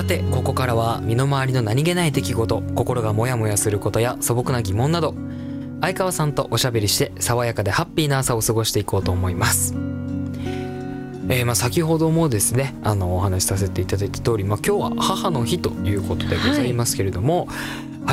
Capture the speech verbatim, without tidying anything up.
てここからは身の回りの何気ない出来事、心がモヤモヤすることや素朴な疑問など、相川さんとおしゃべりして爽やかでハッピーな朝を過ごしていこうと思います。えー、まあ先ほどもですねあのお話しさせていただいた通り、まあ、今日は母の日ということでございますけれども、はい